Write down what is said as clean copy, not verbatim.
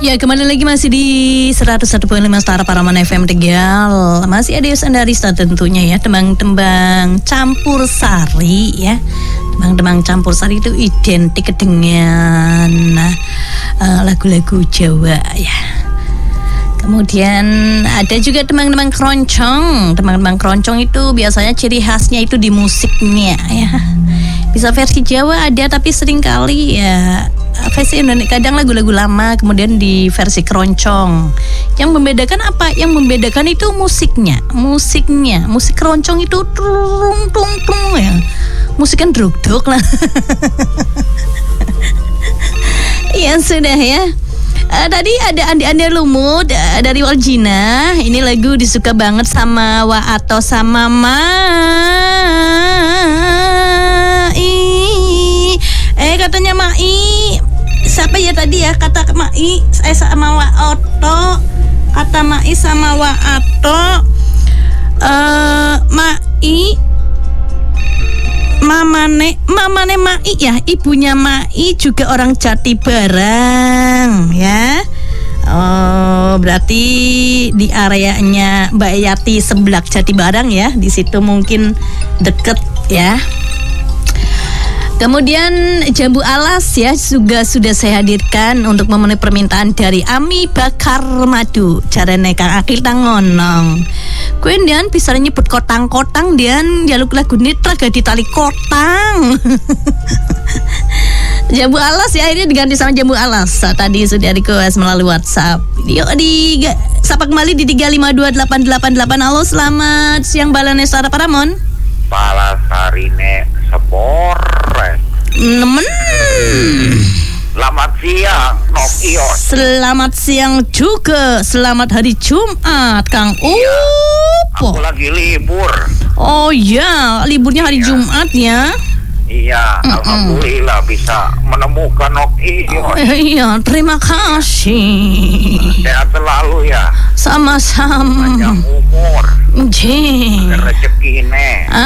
Ya, kembali lagi masih di 101.5 Setara Paraman FM Tegal. Masih ada Yos Andarista tentunya ya. Tembang-tembang campur sari ya. Tembang-tembang campur sari itu identik dengan lagu-lagu Jawa ya. Kemudian ada juga tembang-tembang keroncong. Tembang-tembang keroncong itu biasanya ciri khasnya itu di musiknya ya. Bisa versi Jawa ada, tapi seringkali ya versi Indonesia, kadang lagu-lagu lama kemudian di versi keroncong. Yang membedakan apa? Yang membedakan itu musiknya. Musik keroncong itu tung tung tung ya. Musik kan druk-druk lah. Ya sudah ya. Tadi ada Andi Lumut dari Waljina. Ini lagu disuka banget sama Waato sama katanya Mai. Siapa ya tadi ya kata Mai? Saya sama Waato. Kata Mai sama Waato. Mai Mamane Mai ya, ibunya Mai juga orang Jati Barang ya. Oh, berarti di areanya Mbak Yati Seblak Jati Barang ya. Di situ mungkin deket ya. Kemudian jambu alas ya juga sudah saya hadirkan untuk memenuhi permintaan dari Ami Bakar Madu. Carane Kang Akil tangonong. Kuen dian bisa nyebut kotang-kotang dian jaluk lagu nitra gak ditali kotang. Jambu alas ya, ini diganti sama jambu alas. Tadi sudah request melalui WhatsApp. Yuk sapa kembali di 3528888. Halo, selamat siang Balane Setara Paramon. Palasarine Sepore. Nemen. Selamat siang, Nokio. Selamat siang juga. Selamat hari Jumat, Kang Upo. Aku lagi libur. Oh ya, liburnya hari Jumat ya. Iya, alhamdulillah bisa menemukan Nokio. Oh, iya, terima kasih. Sehat selalu ya. Sama-sama. Panjang umur. Jee. Rezeki nih.